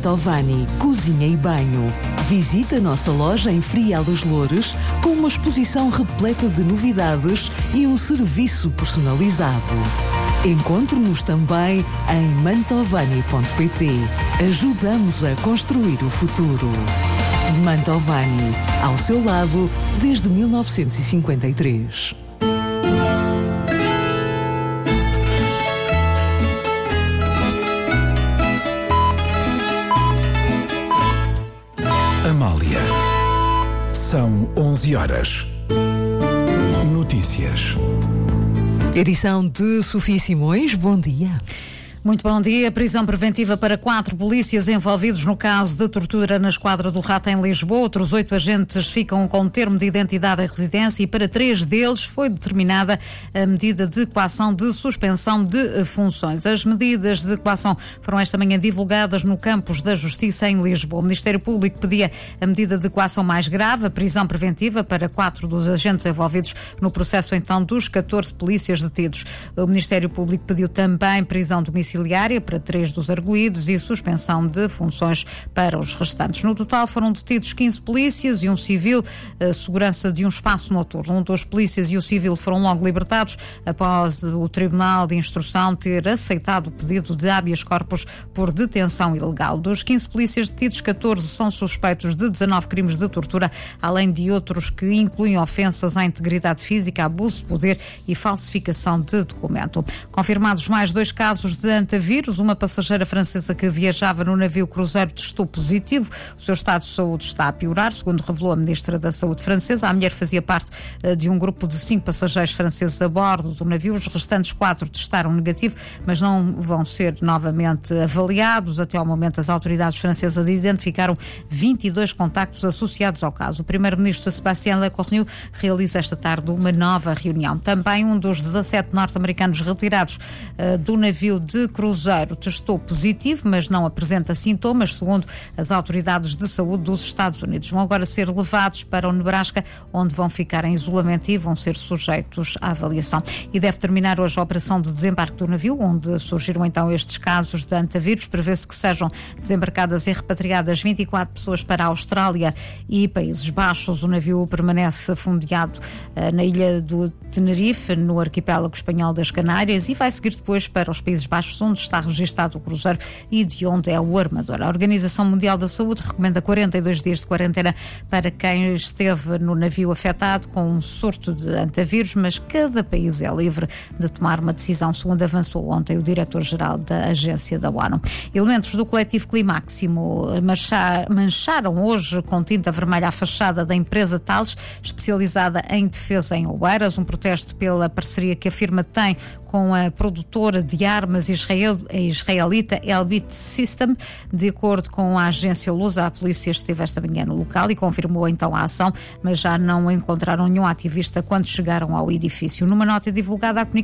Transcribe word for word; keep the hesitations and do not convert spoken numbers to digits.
Mantovani, cozinha e banho. Visita a nossa loja em Frial dos Loures com uma exposição repleta de novidades e um serviço personalizado. Encontre-nos também em mantovani ponto pt. Ajudamos a construir o futuro. Mantovani, ao seu lado desde mil novecentos e cinquenta e três. Amália. São onze horas. Notícias. Edição de Sofia Simões. Bom dia. Muito bom dia. Prisão preventiva para quatro polícias envolvidos no caso de tortura na Esquadra do Rato em Lisboa. Outros oito agentes ficam com termo de identidade e residência e para três deles foi determinada a medida de coação de suspensão de funções. As medidas de coação foram esta manhã divulgadas no Campos da Justiça em Lisboa. O Ministério Público pedia a medida de coação mais grave, a prisão preventiva para quatro dos agentes envolvidos no processo então dos catorze polícias detidos. O Ministério Público pediu também prisão domiciliar para três dos arguídos e suspensão de funções para os restantes. No total foram detidos quinze polícias e um civil, a segurança de um espaço noturno. Um dos polícias e o civil foram logo libertados após o Tribunal de Instrução ter aceitado o pedido de habeas corpus por detenção ilegal. Dos quinze polícias detidos, catorze são suspeitos de dezanove crimes de tortura, além de outros que incluem ofensas à integridade física, abuso de poder e falsificação de documento. Confirmados mais dois casos de vírus, uma passageira francesa que viajava no navio cruzeiro testou positivo. O seu estado de saúde está a piorar, segundo revelou a Ministra da Saúde francesa. A mulher fazia parte de um grupo de cinco passageiros franceses a bordo do navio. Os restantes quatro testaram negativo, mas não vão ser novamente avaliados. Até ao momento, as autoridades francesas identificaram vinte e dois contactos associados ao caso. O primeiro-ministro Sébastien Lecornu realiza esta tarde uma nova reunião. Também um dos dezassete norte-americanos retirados uh, do navio de cruzeiro testou positivo, mas não apresenta sintomas, segundo as autoridades de saúde dos Estados Unidos. Vão agora ser levados para o Nebraska, onde vão ficar em isolamento e vão ser sujeitos à avaliação. E deve terminar hoje a operação de desembarque do navio, onde surgiram então estes casos de antavírus. Prevê-se que sejam desembarcadas e repatriadas vinte e quatro pessoas para a Austrália e Países Baixos. O navio permanece fundeado uh, na ilha do Tenerife, no arquipélago espanhol das Canárias, e vai seguir depois para os Países Baixos, onde está registado o cruzeiro e de onde é o armador. A Organização Mundial da Saúde recomenda quarenta e dois dias de quarentena para quem esteve no navio afetado com um surto de antavírus, mas cada país é livre de tomar uma decisão, segundo avançou ontem o diretor-geral da agência da ONU. Elementos do coletivo Climáximo mancharam hoje com tinta vermelha a fachada da empresa Thales, especializada em defesa em Oeiras, um protesto pela parceria que a firma tem com a produtora de armas israel, israelita Elbit System. De acordo com a agência Lusa, a polícia esteve esta manhã no local e confirmou então a ação, mas já não encontraram nenhum ativista quando chegaram ao edifício. Numa nota divulgada, a